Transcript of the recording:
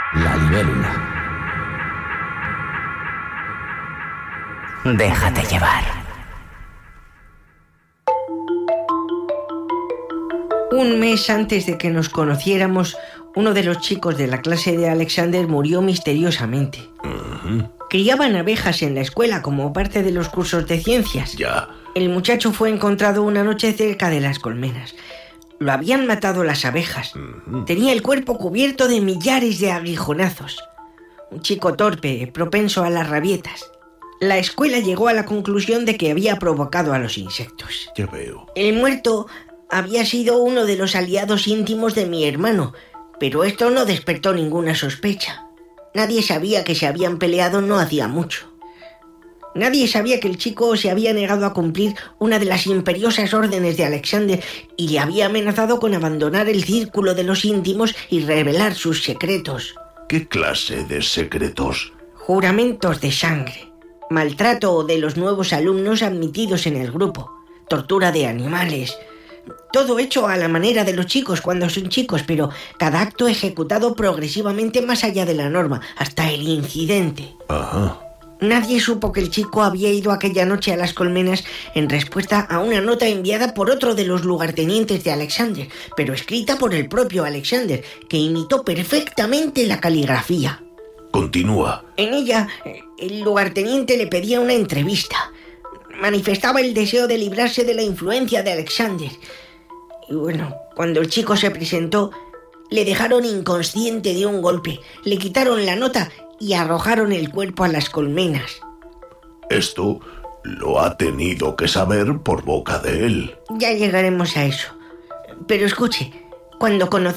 La libélula. Déjate llevar. Un mes antes de que nos conociéramos, uno de los chicos de la clase de Alexander murió misteriosamente. Criaban abejas en la escuela como parte de los cursos de ciencias. Ya. El muchacho fue encontrado una noche cerca de las colmenas. Lo habían matado las abejas. Tenía el cuerpo cubierto de millares de aguijonazos. Un chico torpe, propenso a las rabietas. La escuela llegó a la conclusión de que había provocado a los insectos. Ya veo. El muerto había sido uno de los aliados íntimos de mi hermano, pero esto no despertó ninguna sospecha. Nadie sabía que se habían peleado no hacía mucho. Nadie sabía que el chico se había negado a cumplir una de las imperiosas órdenes de Alexander y le había amenazado con abandonar el círculo de los íntimos y revelar sus secretos. ¿Qué clase de secretos? Juramentos de sangre, maltrato de los nuevos alumnos admitidos en el grupo, tortura de animales. Todo hecho a la manera de los chicos cuando son chicos, pero cada acto ejecutado progresivamente más allá de la norma, hasta el incidente. Ajá. Nadie supo que el chico había ido aquella noche a las colmenas en respuesta a una nota enviada por otro de los lugartenientes de Alexander, pero escrita por el propio Alexander, que imitó perfectamente la caligrafía. Continúa. En ella, el lugarteniente le pedía una entrevista. Manifestaba el deseo de librarse de la influencia de Alexander. Y bueno, cuando el chico se presentó, le dejaron inconsciente de un golpe, le quitaron la nota y arrojaron el cuerpo a las colmenas. Esto lo ha tenido que saber por boca de él. Ya llegaremos a eso. Pero escuche, cuando conocí